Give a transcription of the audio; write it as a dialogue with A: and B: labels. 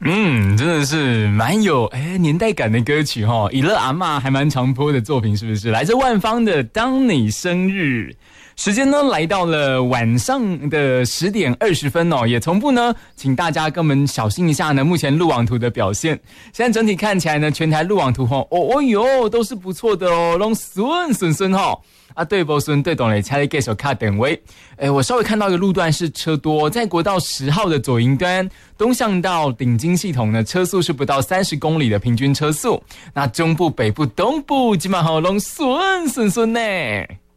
A: 真的是蛮有年代感的歌曲哈，以乐阿嬷还蛮常播的作品，是不是？来自万芳的《当你生日》。时间呢来到了晚上的10点20分哦，也同步呢，请大家跟我们小心一下呢，目前路网图的表现。现在整体看起来呢，全台路网图都是不错的哦，都顺哈。对不顺对懂嘞，才给手卡等位。我稍微看到一个路段是车多，在国道10号的左营端东向到顶金系统呢，车速是不到30公里的平均车速。那中部、北部、东部基本上都顺呢。